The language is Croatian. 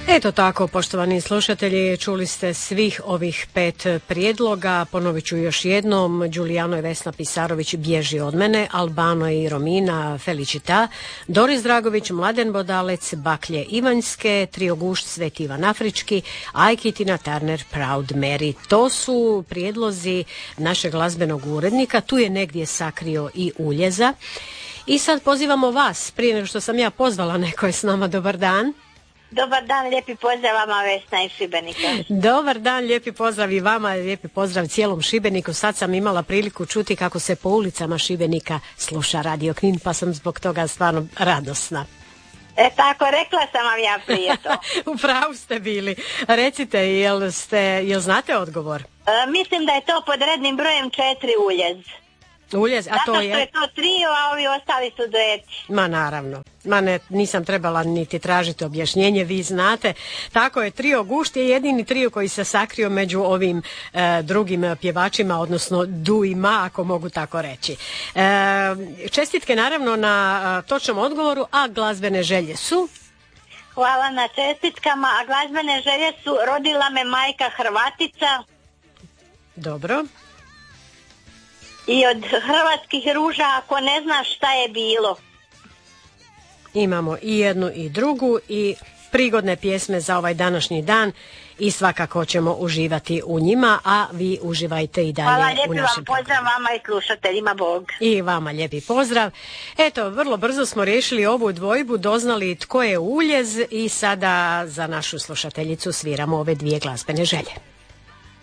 Eto tako, poštovani slušatelji, čuli ste svih ovih 5 prijedloga. Ponovit ću još jednom: Đulijano i Vesna Pisarović, Bježi od mene, Albano i Romina, Felicita, Doris Dragović, Mladen Bodalec, Baklje Ivanjske, Trio Gušt, Sveti Ivan Afrički, Ajki, Tina Turner, Proud Mary. To su prijedlozi našeg glazbenog urednika. Tu je negdje sakrio i Uljeza. I sad pozivamo vas, prije nego što sam ja pozvala neko je s nama. Dobar dan. Dobar dan, lijepi pozdrav vama, Vesna iz Šibenika. Dobar dan, lijepi pozdrav i vama, lijepi pozdrav cijelom Šibeniku. Sad sam imala priliku čuti kako se po ulicama Šibenika sluša Radio Knin, pa sam zbog toga stvarno radosna. Tako, rekla sam vam ja prije to. U pravu ste bili. Recite, jel znate odgovor? Mislim da je to pod rednim brojem 4 Uljez. Uljez, a to je? Zato što je to trio, a ovi ostali su dueti. Ma naravno. Nisam trebala niti tražiti objašnjenje, vi znate. Tako je, Trio Gušt je jedini trio koji se sakrio među ovim drugim pjevačima, odnosno duima, ako mogu tako reći. Čestitke naravno na točnom odgovoru, a glazbene želje su? Hvala na čestitkama, a glazbene želje su: rodila me majka Hrvatica. Dobro. I od Hrvatskih ruža, ako ne znaš šta je bilo. Imamo i jednu i drugu i prigodne pjesme za ovaj današnji dan i svakako ćemo uživati u njima, a vi uživajte i dalje u našem programu. Hvala, lijepi vam pozdrav vama i slušateljima, Bog. I vama lijepi pozdrav. Eto, vrlo brzo smo riješili ovu dvojbu, doznali tko je Uljez i sada za našu slušateljicu sviramo ove 2 glazbene želje.